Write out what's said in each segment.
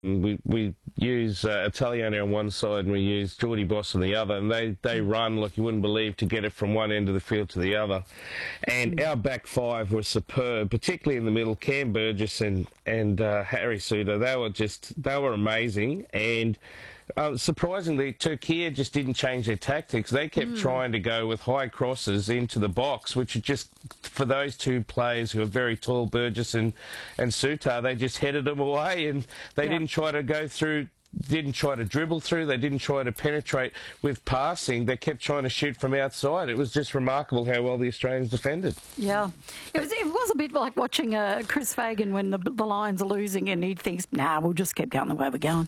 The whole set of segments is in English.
We use Italiano on one side and we use Geordie Boss on the other, and they run like you wouldn't believe to get it from one end of the field to the other. And our back five were superb, particularly in the middle. Cam Burgess and Harry Suter, they were amazing. And surprisingly, Turkey just didn't change their tactics. They kept trying to go with high crosses into the box, which are just, for those two players who are very tall, Burgess and Suter, they just headed them away, and they didn't try to go through, didn't try to dribble through, they didn't try to penetrate with passing. They kept trying to shoot from outside. It was just remarkable how well the Australians defended. Yeah. It was a bit like watching Chris Fagan when the Lions are losing and he thinks, nah, we'll just keep going the way we're going.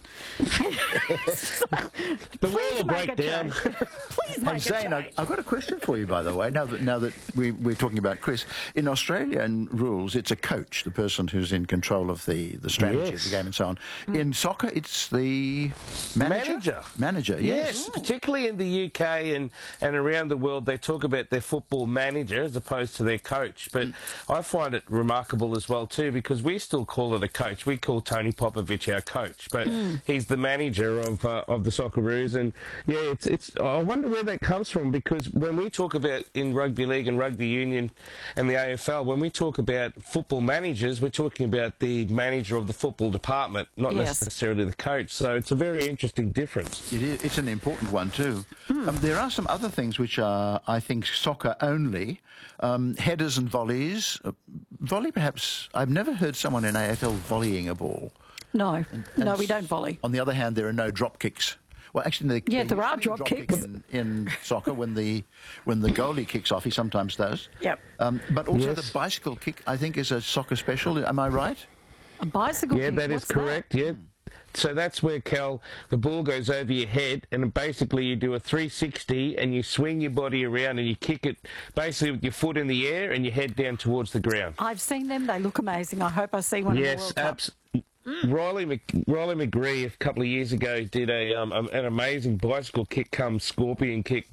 The wall will break down. Please make Zane, I've got a question for you, by the way, now that we're talking about Chris. In Australian rules, it's a coach, the person who's in control of the strategy of the game and so on. In soccer, it's the manager, yes. Particularly in the UK and around the world, they talk about their football manager as opposed to their coach. But I find it remarkable as well too, because we still call it a coach. We call Tony Popovich our coach, but he's the manager of the Socceroos. And yeah, it's I wonder where that comes from, because when we talk about in rugby league and rugby union and the AFL, when we talk about football managers, we're talking about the manager of the football department, not necessarily the coach. So it's a very interesting difference. It is. It's an important one too. There are some other things which are, I think, soccer only. Headers and volleys. Volley, perhaps. I've never heard someone in AFL volleying a ball. No, no, we don't volley. On the other hand, there are no drop kicks. Well, actually, there are drop kicks in soccer. When the goalie kicks off, he sometimes does. Yep. But also the bicycle kick, I think, is a soccer special. Am I right? A bicycle kick? Yeah, that is correct. Yeah. So that's where, Cal, the ball goes over your head, and basically you do a 360 and you swing your body around and you kick it basically with your foot in the air and you head down towards the ground. I've seen them. They look amazing. I hope I see one in the World Cup. Riley McGree a couple of years ago did an amazing bicycle kick come scorpion kick